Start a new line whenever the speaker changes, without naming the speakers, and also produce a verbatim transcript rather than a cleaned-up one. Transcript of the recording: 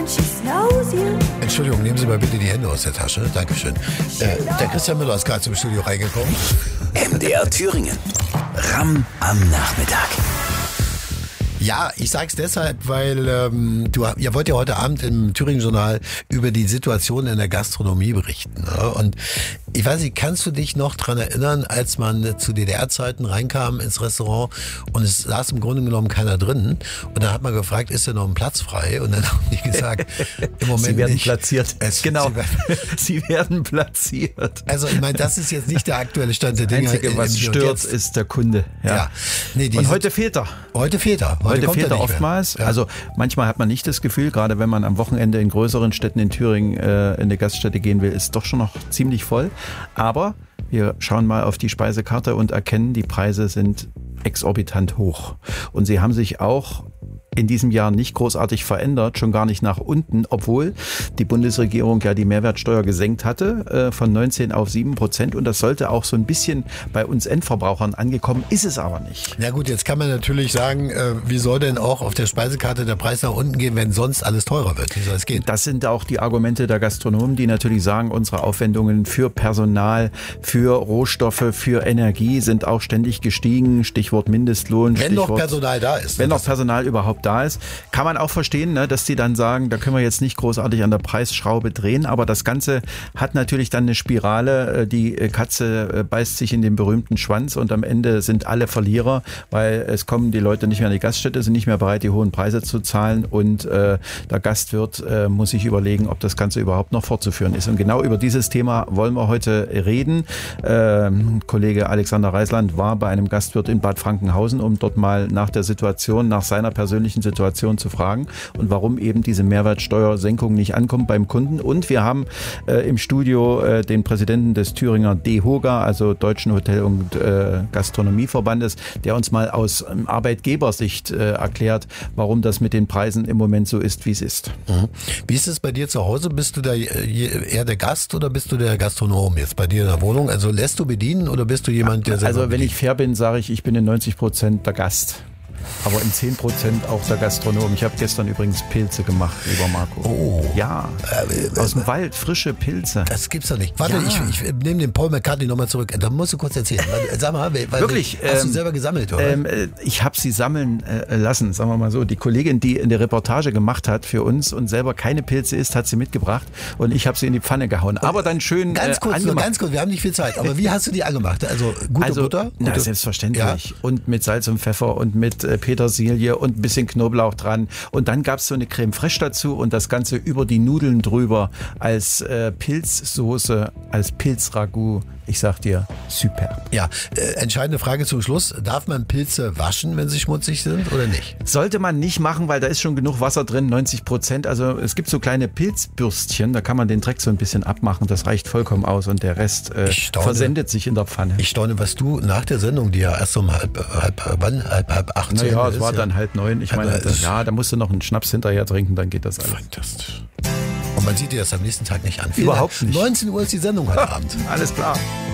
Entschuldigung, nehmen Sie mal bitte die Hände aus der Tasche. Dankeschön. Äh, der Christian Müller ist gerade zum Studio reingekommen.
M D R Thüringen. Ramm am Nachmittag.
Ja, ich sag's deshalb, weil ähm, du, ihr wollt ja heute Abend im Thüringen-Journal über die Situation in der Gastronomie berichten. Ne? Und ich weiß nicht, kannst du dich noch dran erinnern, als man zu D D R-Zeiten reinkam ins Restaurant und es saß im Grunde genommen keiner drin und dann hat man gefragt, ist denn noch ein Platz frei? Und dann haben die gesagt, im Moment
Sie werden
nicht.
platziert.
Es,
genau,
sie werden,
Sie werden platziert.
Also ich meine, das ist jetzt nicht der aktuelle Stand der
Das
Dinge.
Einzige, was stört, ist der Kunde. Ja.
Ja. Nee,
und heute fehlt er.
Heute fehlt er.
Heute, heute
kommt
fehlt er
nicht
oftmals.
Ja.
Also manchmal hat man nicht das Gefühl, gerade wenn man am Wochenende in größeren Städten in Thüringen äh, in eine Gaststätte gehen will, ist doch schon noch ziemlich voll. Aber wir schauen mal auf die Speisekarte und erkennen, die Preise sind exorbitant hoch. Und sie haben sich auch in diesem Jahr nicht großartig verändert, schon gar nicht nach unten, obwohl die Bundesregierung ja die Mehrwertsteuer gesenkt hatte, äh, von neunzehn auf sieben Prozent. Und das sollte auch so ein bisschen bei uns Endverbrauchern angekommen, ist es aber nicht.
Na gut, jetzt kann man natürlich sagen, äh, wie soll denn auch auf der Speisekarte der Preis nach unten gehen, wenn sonst alles teurer wird? Wie soll es gehen?
Das sind auch die Argumente der Gastronomen, die natürlich sagen, unsere Aufwendungen für Personal, für Rohstoffe, für Energie sind auch ständig gestiegen. Stichwort Mindestlohn.
Wenn
Stichwort,
noch Personal da ist.
Wenn noch Personal überhaupt da ist. Kann man auch verstehen, ne, dass die dann sagen, da können wir jetzt nicht großartig an der Preisschraube drehen, aber das Ganze hat natürlich dann eine Spirale. Die Katze beißt sich in den berühmten Schwanz und am Ende sind alle Verlierer, weil es kommen die Leute nicht mehr in die Gaststätte, sind nicht mehr bereit, die hohen Preise zu zahlen und äh, der Gastwirt äh, muss sich überlegen, ob das Ganze überhaupt noch fortzuführen ist. Und genau über dieses Thema wollen wir heute reden. Ähm, Kollege Alexander Reisland war bei einem Gastwirt in Bad Frankenhausen, um dort mal nach der Situation, nach seiner persönlichen Situation zu fragen und warum eben diese Mehrwertsteuersenkung nicht ankommt beim Kunden. Und wir haben äh, im Studio äh, den Präsidenten des Thüringer DEHOGA, also Deutschen Hotel- und äh, Gastronomieverbandes, der uns mal aus ähm, Arbeitgebersicht äh, erklärt, warum das mit den Preisen im Moment so ist, wie es ist.
Mhm. Wie ist es bei dir zu Hause? Bist du da eher der Gast oder bist du der Gastronom jetzt bei dir in der Wohnung? Also lässt du bedienen oder bist du jemand, der selber
Also wenn
bedient?
ich fair bin, sage ich, ich bin in neunzig Prozent der Gast. Aber in zehn Prozent auch der Gastronom. Ich habe gestern übrigens Pilze gemacht, lieber Marco.
Oh.
Ja,
Äh,
aus dem Wald, frische Pilze.
Das gibt's doch nicht. Warte,
Ja.
ich, ich nehme den Paul McCartney nochmal zurück. Da musst du kurz erzählen. Weil, sag mal, weil,
Wirklich?
Hast
ähm,
du selber gesammelt, oder?
Ähm, äh, ich habe sie sammeln äh, lassen, sagen wir mal so. Die Kollegin, die in der Reportage gemacht hat für uns und selber keine Pilze isst, hat sie mitgebracht und ich habe sie in die Pfanne gehauen. Aber dann schön
Ganz
äh,
kurz, nur
angemacht.
ganz kurz, wir haben nicht viel Zeit. Aber wie hast du die angemacht? Also gute
Also,
Butter?
na,
Gute,
selbstverständlich.
Ja.
Und mit Salz und Pfeffer und mit äh, Petersilie und ein bisschen Knoblauch dran. Und dann gab es so eine Creme fraiche dazu und das Ganze über die Nudeln drüber als äh, Pilzsoße, als Pilzragout. Ich sag dir, super.
Ja, äh, entscheidende Frage zum Schluss. Darf man Pilze waschen, wenn sie schmutzig sind oder nicht?
Sollte man nicht machen, weil da ist schon genug Wasser drin, neunzig Prozent. Also es gibt so kleine Pilzbürstchen, da kann man den Dreck so ein bisschen abmachen. Das reicht vollkommen aus und der Rest äh,
staune.
versendet sich in der Pfanne.
Ich staune, was du nach der Sendung, die ja erst um halb, halb, wann? halb, halb acht zu
Naja,
Ende
es war
ist,
dann
ja.
halb neun. Ich meine,
Aber es-
ja, da musst du noch einen Schnaps hinterher trinken, dann geht das alles.
Fantastisch. Und man sieht dir das am nächsten Tag nicht an. Vielen
Überhaupt
Dank.
nicht.
neunzehn Uhr ist die Sendung heute Abend.
Alles klar.